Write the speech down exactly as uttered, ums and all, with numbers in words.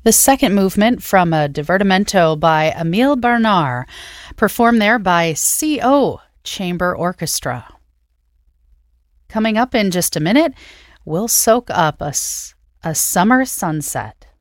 The second movement from a divertimento by Emile Bernard, performed there by C O Chamber Orchestra. Coming up in just a minute, we'll soak up a, a summer sunset.